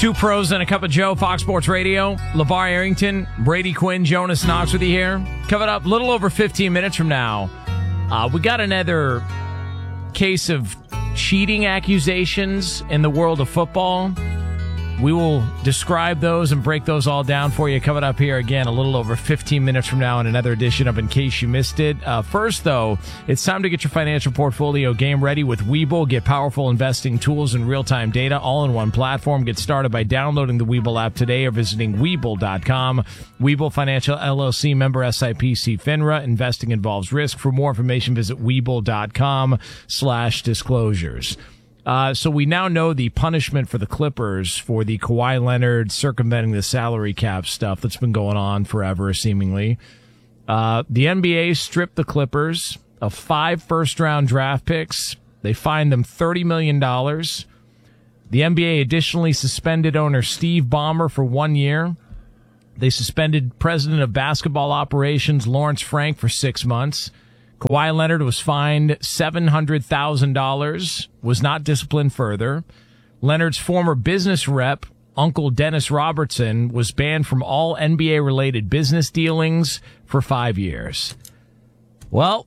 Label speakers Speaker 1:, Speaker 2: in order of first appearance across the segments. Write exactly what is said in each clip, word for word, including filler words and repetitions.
Speaker 1: Two pros and a cup of Joe, Fox Sports Radio. LeVar Arrington, Brady Quinn, Jonas Knox with you here. Coming up a little over fifteen minutes from now, uh, we got another case of cheating accusations in the world of football. We will describe those and break those all down for you coming up here again a little over fifteen minutes from now in another edition of In Case You Missed It. Uh, first, though, it's time to get your financial portfolio game ready with Webull. Get powerful investing tools and real-time data all in one platform. Get started by downloading the Webull app today or visiting Webull dot com. Webull Financial L L C, member S I P C FINRA. Investing involves risk. For more information, visit Webull dot com slash disclosures. Uh, so we now know the punishment for the Clippers for the Kawhi Leonard circumventing the salary cap stuff that's been going on forever, seemingly. Uh, the N B A stripped the Clippers of five first-round draft picks. They fined them thirty million dollars. The N B A additionally suspended owner Steve Ballmer for one year. They suspended president of basketball operations Lawrence Frank for six months. Kawhi Leonard was fined seven hundred thousand dollars, was not disciplined further. Leonard's former business rep, Uncle Dennis Robertson, was banned from all N B A-related business dealings for five years. Well,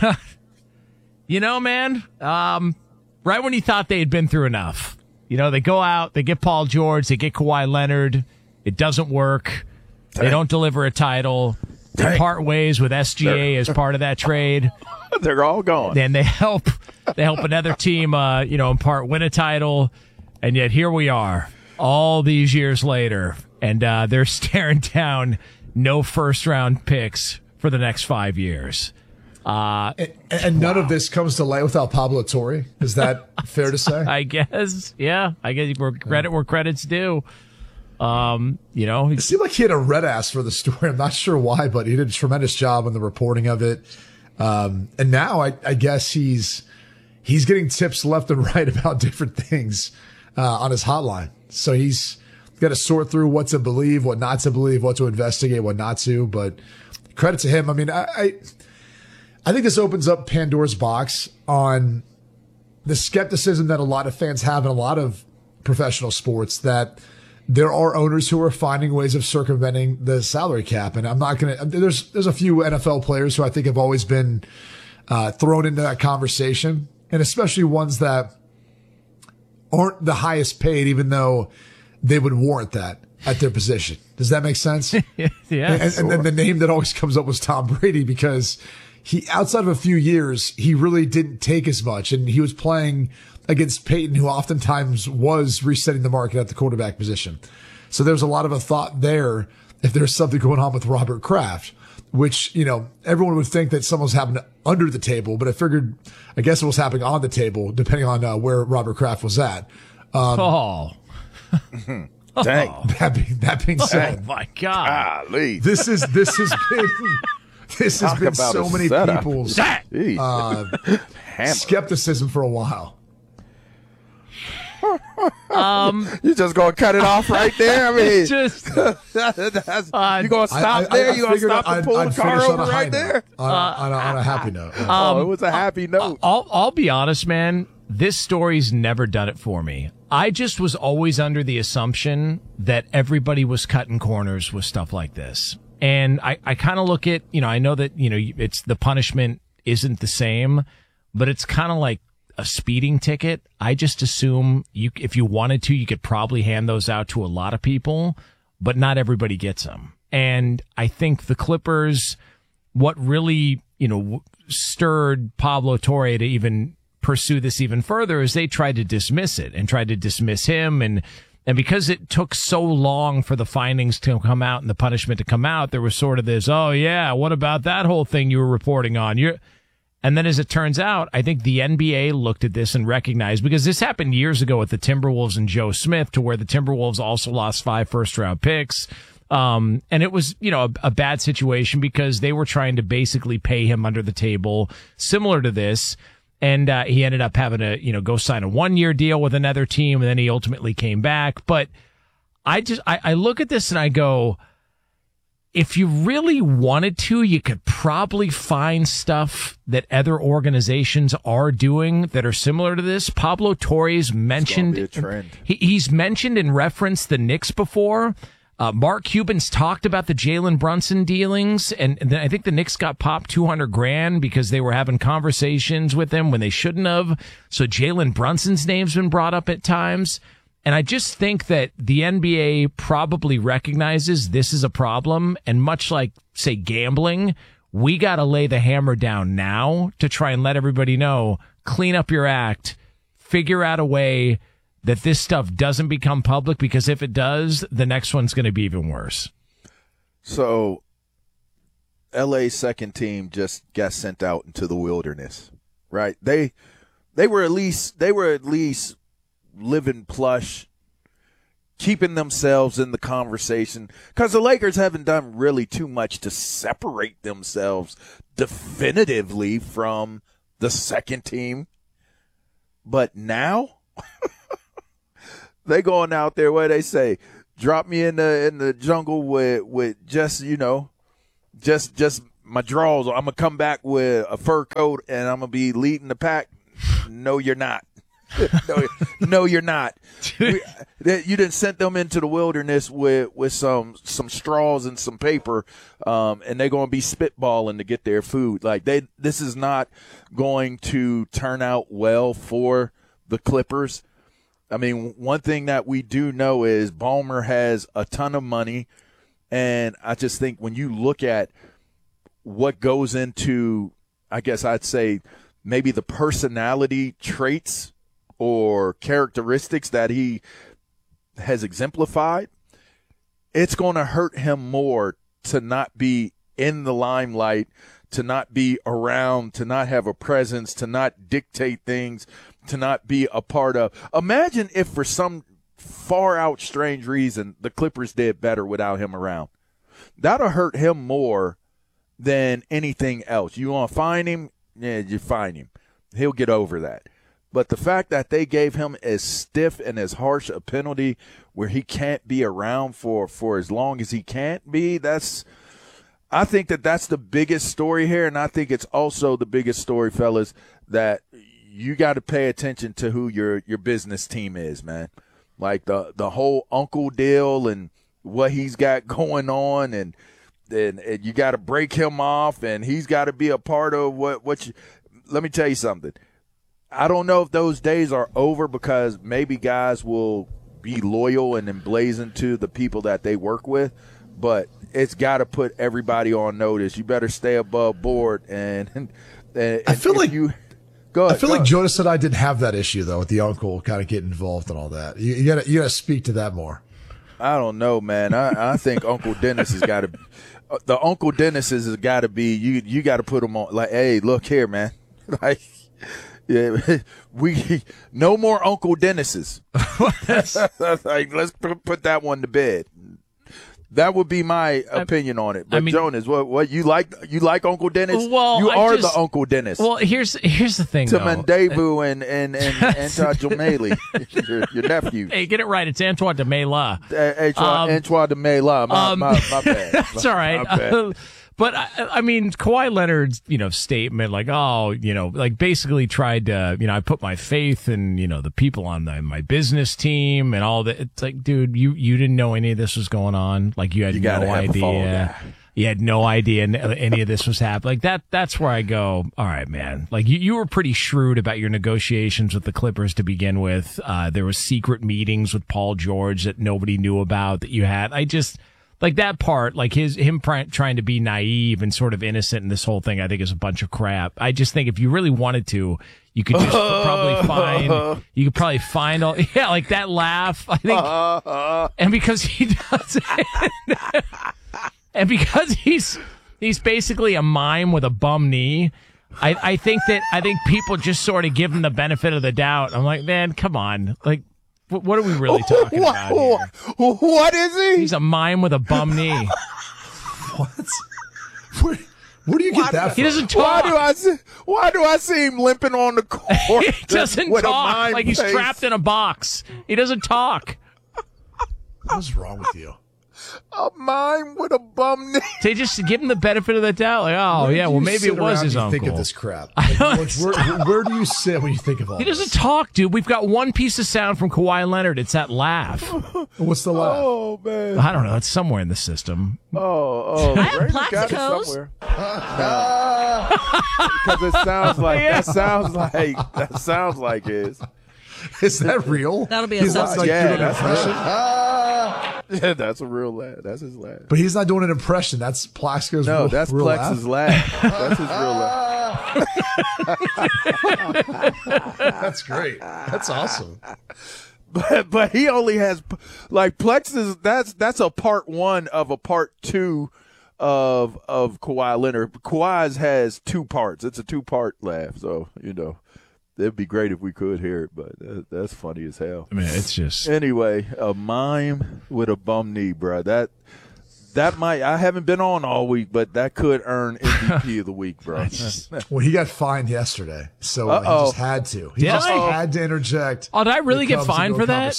Speaker 1: you know, man, um, right when you thought they had been through enough, you know, they go out, they get Paul George, they get Kawhi Leonard, it doesn't work, they don't deliver a title. They part ways with S G A They're, as part of that trade.
Speaker 2: They're all gone.
Speaker 1: Then they help they help another team, uh, you know, in part win a title, and yet here we are, all these years later, and uh, they're staring down no first round picks for the next five years. Uh,
Speaker 3: and and none wow. of this comes to light without Pablo Torre. Is that fair to say?
Speaker 1: I guess, yeah. I guess we're credit where credit's due. Um, you know,
Speaker 3: it seemed like he had a red ass for the story. I'm not sure why, but he did a tremendous job on the reporting of it. Um, and now I, I guess he's, he's getting tips left and right about different things, uh, on his hotline. So he's got to sort through what to believe, what not to believe, what to investigate, what not to, but credit to him. I mean, I, I, I think this opens up Pandora's box on the skepticism that a lot of fans have in a lot of professional sports, that there are owners who are finding ways of circumventing the salary cap. And I'm not going to, there's, there's a few N F L players who I think have always been, uh, thrown into that conversation, and especially ones that aren't the highest paid, even though they would warrant that at their position. Does that make sense?
Speaker 1: yeah.
Speaker 3: And,
Speaker 1: sure.
Speaker 3: and then the name that always comes up was Tom Brady, because he, outside of a few years, he really didn't take as much, and he was playing against Peyton, who oftentimes was resetting the market at the quarterback position. So there's a lot of a thought there if there's something going on with Robert Kraft, which, you know, everyone would think that something was happening under the table, but I figured, I guess it was happening on the table, depending on uh, where Robert Kraft was at. Um,
Speaker 1: oh.
Speaker 2: Dang.
Speaker 3: That being, that being said.
Speaker 1: Oh, my God.
Speaker 2: Golly.
Speaker 3: This is, this has been, this has
Speaker 2: Talk
Speaker 3: been
Speaker 2: about
Speaker 3: so
Speaker 2: a
Speaker 3: many
Speaker 2: setup.
Speaker 3: people's
Speaker 2: uh,
Speaker 3: skepticism for a while.
Speaker 1: Um,
Speaker 2: you just gonna cut it off right there? I mean,
Speaker 1: just
Speaker 2: that's, uh, you gonna stop
Speaker 3: I, I,
Speaker 2: there?
Speaker 3: I
Speaker 2: you gonna stop
Speaker 3: I'd,
Speaker 2: and pull
Speaker 3: I'd
Speaker 2: the car over right
Speaker 3: note,
Speaker 2: there?
Speaker 3: On, uh, on, a, on a happy note. Yeah.
Speaker 2: Um, oh, it was a happy note.
Speaker 1: I'll, I'll be honest, man. This story's never done it for me. I just was always under the assumption that everybody was cutting corners with stuff like this. And I, I kind of look at, you know, I know that, you know, it's the punishment isn't the same, but it's kind of like a speeding ticket. I just assume you, if you wanted to, you could probably hand those out to a lot of people, but not everybody gets them. And I think the Clippers, what really, you know, stirred Pablo Torre to even pursue this even further is they tried to dismiss it and tried to dismiss him. And, and because it took so long for the findings to come out and the punishment to come out, there was sort of this, oh yeah, what about that whole thing you were reporting on? You're, And then as it turns out, I think the N B A looked at this and recognized, because this happened years ago with the Timberwolves and Joe Smith, to where the Timberwolves also lost five first round picks. Um, and it was, you know, a, a bad situation because they were trying to basically pay him under the table, similar to this. And, uh, he ended up having to, you know, go sign a one year deal with another team. And then he ultimately came back. But I just, I, I look at this and I go, if you really wanted to, you could probably find stuff that other organizations are doing that are similar to this. Pablo Torres mentioned,
Speaker 2: It's gonna be a trend.
Speaker 1: He, he's mentioned and referenced the Knicks before. Uh, Mark Cuban's talked about the Jalen Brunson dealings, and, and then I think the Knicks got popped two hundred grand because they were having conversations with him when they shouldn't have. So Jalen Brunson's name's been brought up at times. And I just think that the N B A probably recognizes this is a problem. And much like, say, gambling, we got to lay the hammer down now to try and let everybody know, clean up your act, figure out a way that this stuff doesn't become public, because if it does, the next one's going to be even worse.
Speaker 2: So, L A's second team just got sent out into the wilderness, right? They they were at least they were at least living plush, keeping themselves in the conversation, because the Lakers haven't done really too much to separate themselves definitively from the second team. But now they going out there, what they say, drop me in the in the jungle with with just, you know, just just my drawers. I'm gonna come back with a fur coat and I'm gonna be leading the pack. No, you're not. no, no, you're not. We, you didn't send them into the wilderness with, with some some straws and some paper, um, and they're going to be spitballing to get their food. Like they, this is not going to turn out well for the Clippers. I mean, one thing that we do know is Ballmer has a ton of money, and I just think when you look at what goes into, I guess I'd say maybe the personality traits or characteristics that he has exemplified, it's going to hurt him more to not be in the limelight, to not be around, to not have a presence, to not dictate things, to not be a part of. Imagine if for some far out strange reason the Clippers did better without him around. That'll hurt him more than anything else. You want to find him? Yeah, you find him. He'll get over that. But the fact that they gave him as stiff and as harsh a penalty where he can't be around for, for as long as he can't be, that's – I think that that's the biggest story here, and I think it's also the biggest story, fellas, that you got to pay attention to who your, your business team is, man. Like the, the whole uncle deal and what he's got going on, and, and, and you got to break him off, and he's got to be a part of what, what you – let me tell you something. I don't know if those days are over, because maybe guys will be loyal and emblazoned to the people that they work with, but it's got to put everybody on notice. You better stay above board. And, and, and
Speaker 3: I feel like
Speaker 2: you go ahead,
Speaker 3: I feel
Speaker 2: go
Speaker 3: like
Speaker 2: ahead.
Speaker 3: Jonas and I didn't have that issue though with the uncle kind of getting involved and all that. You, you gotta you gotta speak to that more.
Speaker 2: I don't know, man. I, I think Uncle Dennis has got to. Uh, the Uncle Dennis has got to be. You you got to put him on. Like, hey, look here, man. Like. Yeah, we no more Uncle Dennis's. Like, let's put, put that one to bed. That would be my opinion on it. But
Speaker 1: I mean,
Speaker 2: Jonas, what what you like? You like Uncle Dennis?
Speaker 1: Well,
Speaker 2: you
Speaker 1: I
Speaker 2: are
Speaker 1: just,
Speaker 2: the Uncle Dennis.
Speaker 1: Well, here's here's the thing.
Speaker 2: To
Speaker 1: though.
Speaker 2: Mandevu and and and Antoine Jamali, your, your nephew.
Speaker 1: Hey, get it right. It's Antoine de Mela.
Speaker 2: Uh, Antoine,
Speaker 1: Um,
Speaker 2: Antoine de Mela. My,
Speaker 1: um,
Speaker 2: my, my bad.
Speaker 1: That's all right.
Speaker 2: My bad.
Speaker 1: Uh, but I, I mean, Kawhi Leonard's, you know, statement, like, oh, you know, like basically tried to, you know, I put my faith in, you know, the people on the, my business team and all that. It's like, dude, you, you didn't know any of this was going on. Like, you had
Speaker 2: You gotta
Speaker 1: no
Speaker 2: have a fall
Speaker 1: idea.
Speaker 2: guy.
Speaker 1: You had no idea any of this was happening. Like that, that's where I go, all right, man. Like you, you were pretty shrewd about your negotiations with the Clippers to begin with. Uh, there was secret meetings with Paul George that nobody knew about that you had. I just, like that part, like his, him pr- trying to be naive and sort of innocent in this whole thing, I think is a bunch of crap. I just think if you really wanted to, you could just probably find, you could probably find all, yeah, like that laugh, I think. And because he does it. And because he's he's basically a mime with a bum knee, I, I think that I think people just sort of give him the benefit of the doubt. I'm like, man, come on, like, what, what are we really talking
Speaker 2: what,
Speaker 1: about here?
Speaker 2: What is he?
Speaker 1: He's a mime with a bum knee.
Speaker 3: What? Where, where do you get
Speaker 2: Why
Speaker 3: that
Speaker 2: do-
Speaker 3: from?
Speaker 1: He doesn't
Speaker 2: Why
Speaker 1: talk.
Speaker 2: do I see? Why do I see him limping on the court?
Speaker 1: He doesn't
Speaker 2: with a
Speaker 1: talk.
Speaker 2: mime
Speaker 1: Like he's
Speaker 2: face?
Speaker 1: trapped in a box. He doesn't talk.
Speaker 3: What's wrong with you?
Speaker 2: A mime with a bum knee.
Speaker 1: They just give him the benefit of the doubt. Like, oh,
Speaker 3: Where
Speaker 1: yeah,
Speaker 3: do
Speaker 1: well,
Speaker 3: you
Speaker 1: maybe
Speaker 3: sit
Speaker 1: it was
Speaker 3: around
Speaker 1: his
Speaker 3: and
Speaker 1: uncle.
Speaker 3: Think of this crap. Like, like, where, where do you sit when you think of all
Speaker 1: He doesn't
Speaker 3: this?
Speaker 1: talk, dude. We've got one piece of sound from Kawhi Leonard. It's that laugh.
Speaker 3: What's the laugh?
Speaker 2: Oh man.
Speaker 1: I don't know. It's somewhere in the system.
Speaker 2: Oh, oh.
Speaker 4: I have
Speaker 2: Raymond got it
Speaker 4: Plaxicos.
Speaker 2: somewhere. Because it sounds like that sounds like that sounds like his.
Speaker 3: Is that real?
Speaker 4: That'll be a
Speaker 3: He's not,
Speaker 4: substitute.
Speaker 3: like,
Speaker 2: Yeah,
Speaker 3: doing an
Speaker 2: that's
Speaker 3: impression?
Speaker 2: Yeah, that's a real laugh. That's his laugh.
Speaker 3: But he's not doing an impression. That's Plaxico's
Speaker 2: No,
Speaker 3: real,
Speaker 2: that's
Speaker 3: real
Speaker 2: Plex's laugh. That's his real laugh.
Speaker 3: That's great. That's awesome.
Speaker 2: But but he only has like Plex is that's that's a part one of a part two of of Kawhi Leonard. Kawhi's has two parts. It's a two part laugh. So you know, it'd be great if we could hear it, but that, that's funny as hell.
Speaker 1: I mean, it's just.
Speaker 2: Anyway, a mime with a bum knee, bro. That that might. I haven't been on all week, but that could earn M V P of the week, bro.
Speaker 3: Well, he got fined yesterday, so uh, he
Speaker 2: Uh-oh.
Speaker 3: just had to. He
Speaker 1: Did
Speaker 3: just
Speaker 1: I?
Speaker 3: had to interject.
Speaker 1: Oh, did I really
Speaker 3: It
Speaker 1: get
Speaker 3: comes
Speaker 1: fined
Speaker 3: into
Speaker 1: for
Speaker 3: a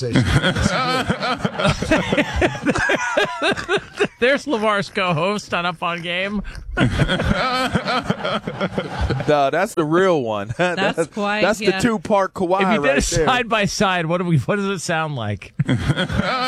Speaker 1: that? There's LeVar's co-host on Up On Game.
Speaker 2: No, that's the real one.
Speaker 4: That's quite,
Speaker 2: That's
Speaker 4: yeah.
Speaker 2: the two part Kawhi
Speaker 1: If you did
Speaker 2: right
Speaker 1: it
Speaker 2: there.
Speaker 1: side by side, what do we? What does it sound like?